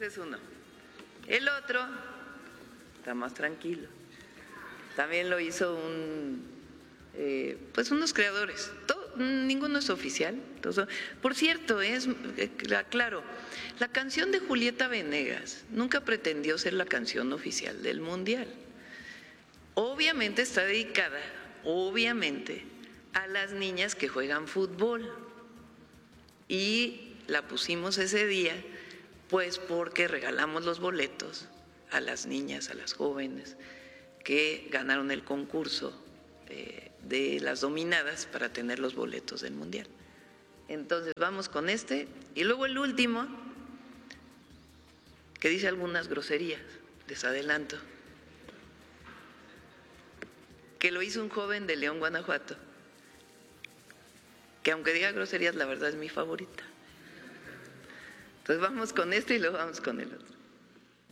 Ese es uno. El otro está más tranquilo. También lo hizo unos creadores. Ninguno es oficial. Por cierto, claro, la canción de Julieta Venegas nunca pretendió ser la canción oficial del Mundial. Obviamente está dedicada, a las niñas que juegan fútbol. Y la pusimos ese día, pues porque regalamos los boletos a las niñas, a las jóvenes que ganaron el concurso de las dominadas para tener los boletos del Mundial. Entonces vamos con este y luego el último, que dice algunas groserías, les adelanto, que lo hizo un joven de León, Guanajuato, que aunque diga groserías, la verdad es mi favorita. Entonces vamos con este y luego vamos con el otro.